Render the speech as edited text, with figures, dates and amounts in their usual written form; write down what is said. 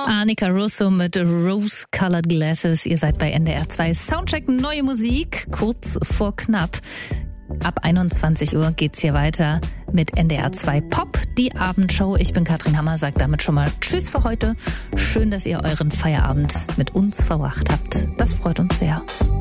Annika Russo mit Rose-Colored Glasses. Ihr seid bei NDR 2 Soundcheck neue Musik, kurz vor knapp. Ab 21 Uhr geht's hier weiter mit NDR 2 Pop, die Abendshow. Ich bin Katrin Hammer, sag damit schon mal Tschüss für heute. Schön, dass ihr euren Feierabend mit uns verbracht habt. Das freut uns sehr.